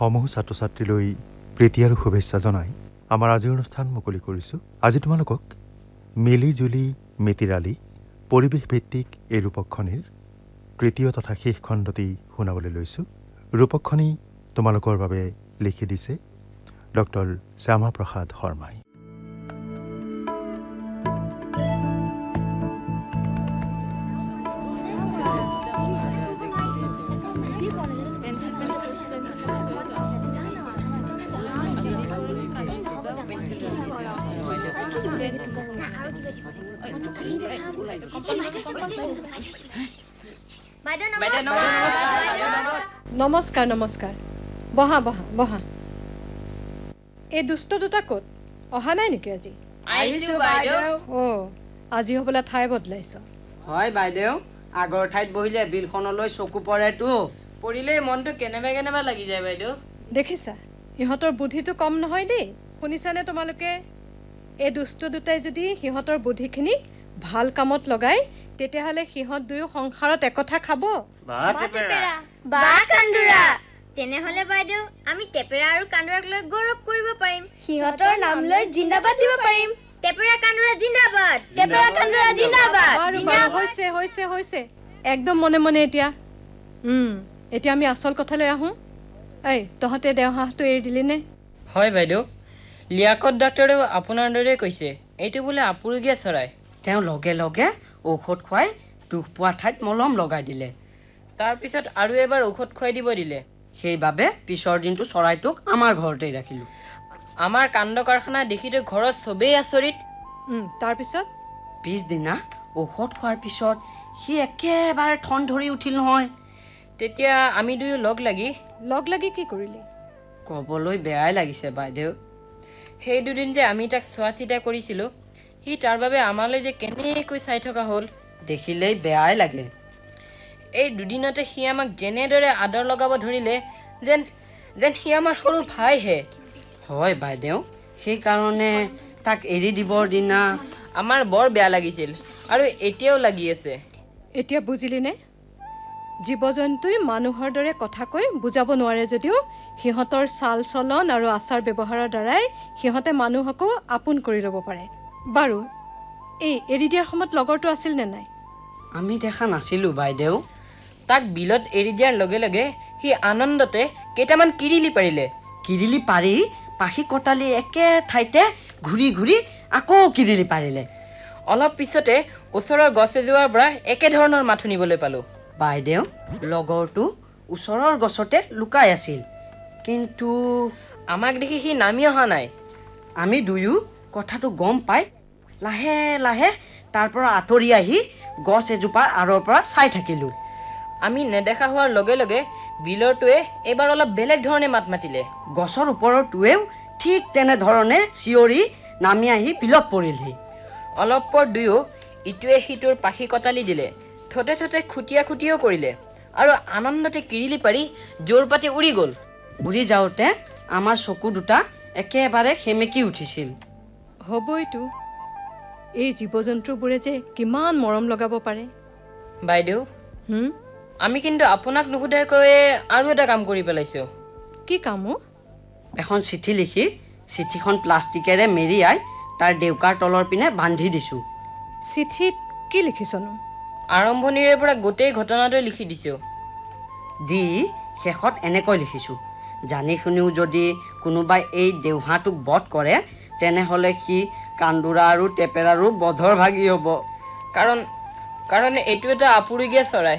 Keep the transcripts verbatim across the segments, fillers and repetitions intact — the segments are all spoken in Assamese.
সমূহ ছাত্ৰ ছাত্ৰীলৈ প্ৰীতি আৰু শুভেচ্ছা জনাই আমাৰ আজিৰ অনুষ্ঠান মুকলি কৰিছোঁ। আজি তোমালোকক মিলি জুলি মিতিৰালি পৰিৱেশ ভিত্তিক এই ৰূপকখনিৰ তৃতীয় তথা শেষ খণ্ডটি শুনাবলৈ লৈছোঁ। ৰূপকখনি তোমালোকৰ বাবে লিখি দিছে ডক্টৰ শ্যামা প্ৰসাদ শৰ্মাই। নমস্কাৰ নমস্কাৰ বহা বহা বহা। এই দুষ্ট দুটা ক'ত অহা নাই নেকি আজি? অ' আজি হ'বলৈ ঠাই বদলাইছ? হয় বাইদেউ, আগৰ ঠাইত বহিলে বিলখনলৈ চকু পৰেতো, পৰিলে মনটো কেনেবা কেনেবা লাগি যায় বাইদেউ। দেখিছা ইহঁতৰ বুদ্ধিটো কম নহয় দেই। শুনিছানে তোমালোকে? এই দুষ্ট দুটাই যদি সিহঁতৰ বুদ্ধিখিনি ভাল কামত লগাই তেতিয়াহ'লে সিহঁত দুয়ো সংসাৰত একথা খাব। তেনেহ'লে বাইদেউ আমি টেপেৰা আৰু কান্দুৰাক লৈ গৌৰৱ কৰিব পাৰিম। সিহঁতৰ নাম লৈ জিন্দাবাদ দিব পাৰিম। টেপেৰা কান্দুৰা জিন্দাবাদ, টেপেৰা কান্দুৰা জিন্দাবাদ। বাৰু বাৰু হৈছে হৈছে হৈছে একদম মনে মনে। এতিয়া এতিয়া আমি আচল কথালৈ আহোঁ। এই তহঁতে দেওহাঁহটো এৰি দিলি নে? হয় বাইদেউ, লিয়াকত ডাক্তৰেও আপোনাৰ দৰে কৈছে এইটো বোলে আপুৰুগীয়া চৰাই। তেওঁ লগে লগে ঔষধ খুৱাই দুখ পোৱা ঠাইত মলম লগাই দিলে। তাৰপিছত আৰু এবাৰ ঔষধ খুৱাই দিব দিলে। সেইবাবে পিছৰ দিনটো চৰাইটোক আমাৰ ঘৰতেই ৰাখিলোঁ। আমাৰ কাণ্ড কাৰখানা দেখিতো ঘৰত চবেই আচৰিত। তাৰপিছত পিছদিনা ঔষধ খোৱাৰ পিছত সি একেবাৰে ঠন ধৰি উঠিল নহয়। তেতিয়া আমি দুয়ো লগ লাগি লগ লাগি কি কৰিলি? ক'বলৈ বেয়াই লাগিছে বাইদেউ। সেই দুদিন যে আমি তাক চোৱা চিতা কৰিছিলোঁ, সি তাৰ বাবে আমালৈ যে কেনেকৈ চাই থকা হ'ল দেখিলেই বেয়াই লাগে। এই দুদিনতে সি আমাক যেনেদৰে আদৰ লগাব ধৰিলে যেন যেন সি আমাৰ সৰু ভাইহে। হয় বাইদেউ, সেইকাৰণে তাক এৰি দিবৰ দিনা আমাৰ বৰ বেয়া লাগিছিল আৰু এতিয়াও লাগি আছে। এতিয়া বুজিলিনে? জীৱ জন্তুই মানুহৰ দৰে কথা কৈ বুজাব নোৱাৰে যদিও সিহঁতৰ চাল চলন আৰু আচাৰ ব্যৱহাৰৰ দ্বাৰাই সিহঁতে মানুহকো আপোন কৰি ল'ব পাৰে। বাৰু এই এৰি দিয়াৰ সময়ত লগৰটো আছিল নে নাই? আমি দেখা নাছিলোঁ বাইদেউ। তাক বিলত এৰি দিয়াৰ লগে লগে সি আনন্দতে কেইটামান কিৰিলি পাৰিলে। কিৰিলি পাৰি পাখি কটালি একে ঠাইতে ঘূৰি ঘূৰি আকৌ কিৰিলি পাৰিলে। অলপ পিছতে ওচৰৰ গছ এজোৱাৰ পৰা একেধৰণৰ মাত শুনিবলৈ পালোঁ। বাইদেউ, লগৰটো ওচৰৰ গছতে লুকাই আছিল, কিন্তু আমাক দেখি সি নামি অহা নাই। আমি দুয়ো কথাটো গম পাই লাহে লাহে তাৰ পৰা আঁতৰি আহি গছ এজোপাৰ আঁৰৰ পৰা চাই থাকিলোঁ। আমি নেদেখা হোৱাৰ লগে লগে বিলৰটোৱে এইবাৰ অলপ বেলেগ ধৰণে মাত মাতিলে। গছৰ ওপৰৰটোৱেও ঠিক তেনেধৰণে চিঞৰি নামি আহি বিলত পৰিলহি। অলপ পৰ দুয়ো ইটোৱে সিটোৰ পাখি কটালি দিলে, ঠোঁটে ঠোঁটে খুটিয়া খুটিও কৰিলে আৰু আনন্দতে কিৰিলি পাৰি জোৰ পাতি উৰি গ'ল। উৰি যাওঁতে আমাৰ চকু দুটা একেবাৰে সেমেকি উঠিছিল। হ'বইতো, এই জীৱ জন্তুবোৰে যে কিমান মৰম লগাব পাৰে। বাইদেউ, আমি কিন্তু আপোনাক নুসুধাকৈ আৰু এটা কাম কৰি পেলাইছোঁ। কি কাম? এখন চিঠি লিখি চিঠিখন প্লাষ্টিকেৰে মেৰিয়াই তাৰ ডেউকাৰ তলৰ পিনে বান্ধি দিছোঁ। চিঠিত কি লিখিছনো? আৰম্ভণিৰে পৰা গোটেই ঘটনাটো লিখি দিছোঁ। দি শেষত এনেকৈ লিখিছোঁ, জানি শুনিও যদি কোনোবাই এই দেওহাঁহটোক বধ কৰে তেনেহ'লে সি কান্দুৰা আৰু টেপেৰাৰো বধৰ ভাগি হ'ব। কাৰণ কাৰণ এইটো এটা আপুৰুগীয়া চৰাই।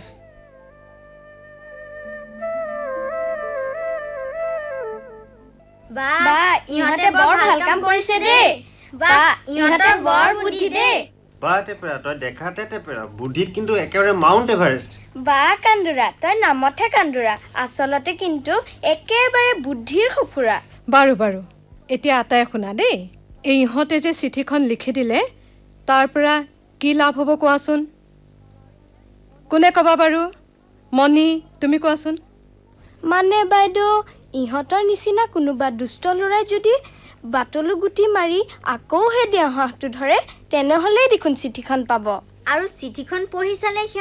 বা ইহঁতে বৰ ভাল কাম কৰিছে দেই। বা ইহঁতে বৰ বুদ্ধি দেই। বা টেপেৰা, তই দেখাতে টেপেৰা, বুদ্ধিত কিন্তু একেবাৰে মাউণ্ট এভাৰেষ্ট। বা কান্দুৰা, তই নামতহে কান্দুৰা, আচলতে কিন্তু একেবাৰে বুদ্ধিৰ সফুৰা। বাৰু বাৰু এতিয়া আটাই শুনা দেই। এই ইহঁতে যে চিঠিখন লিখি দিলে তাৰ পৰা কি লাভ হ'ব কোৱাচোন? কোনে ক'বা বাৰু? মণি, তুমি কোৱাচোন। মানে বাইদেউ, ইহঁতৰ নিচিনা কোনোবা দুষ্ট ল'ৰাই যদি বাটলো গুটি মাৰি আকৌ সেই দেওহাঁহটো ধৰে তেনেহ'লেই দেখোন চিঠিখন পাব। আৰু চিঠিখন পঢ়ি চালে